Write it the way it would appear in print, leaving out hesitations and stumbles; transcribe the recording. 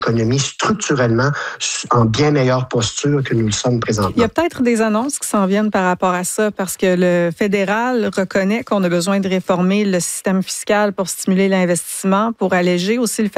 l'économie structurellement en bien meilleure posture que nous le sommes présentement. Il y a peut-être des annonces qui s'en viennent par rapport à ça parce que le fédéral reconnaît qu'on a besoin de réformer le système fiscal pour stimuler l'investissement, pour alléger aussi le